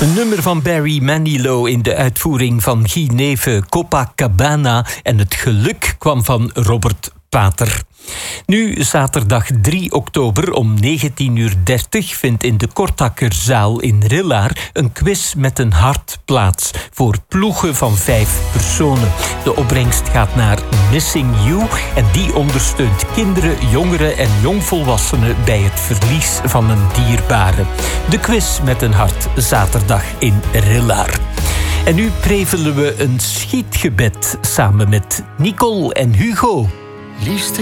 Een nummer van Barry Manilow in de uitvoering van Guy Neve, Copacabana, en het geluk kwam van Robert Pater. Nu, zaterdag 3 oktober om 19:30 vindt in de Kortakkerzaal in Rillaar een quiz met een hart plaats voor ploegen van 5 personen. De opbrengst gaat naar Missing You en die ondersteunt kinderen, jongeren en jongvolwassenen bij het verlies van een dierbare. De quiz met een hart, zaterdag in Rillaar. En nu prevelen we een schietgebed samen met Nicole en Hugo. Liefste